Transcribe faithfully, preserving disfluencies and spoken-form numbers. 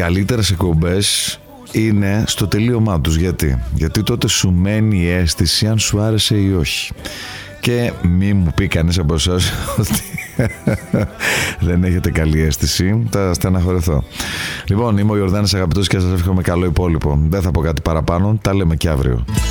καλύτερες εκπομπές είναι στο τελείωμά τους. Γιατί? Γιατί τότε σου μένει η αίσθηση αν σου άρεσε ή όχι. Και μη μου πει κανείς από εσάς ότι δεν έχετε καλή αίσθηση, θα στεναχωρεθώ. Λοιπόν, είμαι ο Ιορδάνης, αγαπητός, και σας εύχομαι καλό υπόλοιπο. Δεν θα πω κάτι παραπάνω, τα λέμε και αύριο.